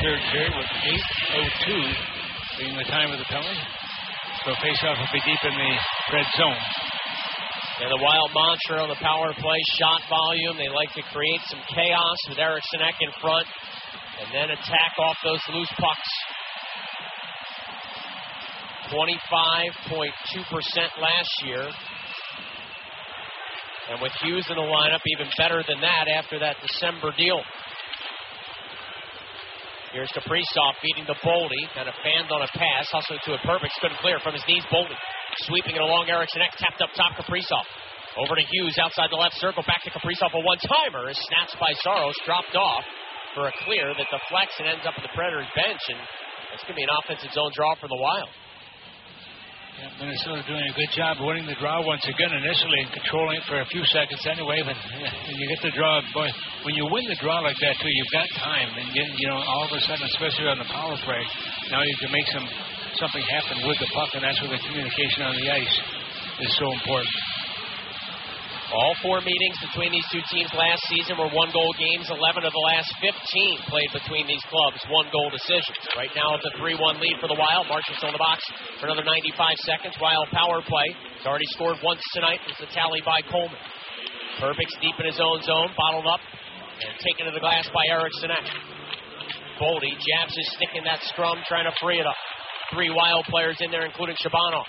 third period with 8:02 being the time of the penalty. So faceoff will be deep in the red zone. And the Wild mantra on the power play, shot volume. They like to create some chaos with Eriksson Ek in front and then attack off those loose pucks. 25.2% last year. And with Hughes in the lineup, even better than that after that December deal. Here's Kaprizov feeding to Boldy. Kind of fanned on a pass. Hustling to it. Perbix couldn't clear from his knees. Boldy sweeping it along Eriksson Ek. Tapped up top. Kaprizov. Over to Hughes outside the left circle. Back to Kaprizov. A one-timer is snatched by Saros. Dropped off for a clear that deflects and ends up at the Predators bench. And it's going to be an offensive zone draw for the Wild. Yeah, Minnesota doing a good job winning the draw once again initially and controlling it for a few seconds anyway. But when you get the draw, boy, when you win the draw like that too, you've got time. And you know, all of a sudden, especially on the power play, now you can make something happen with the puck, and that's where the communication on the ice is so important. All four meetings between these two teams last season were one-goal games. 11 of the last 15 played between these clubs, one-goal decisions. Right now it's a 3-1 lead for the Wild. March's on the box for another 95 seconds. Wild power play. It's already scored once tonight. It's a tally by Coleman. Perbix deep in his own zone, bottled up, and taken to the glass by Eriksson Ek. Boldy jabs his stick in that scrum, trying to free it up. 3 Wild players in there, including Shabanov.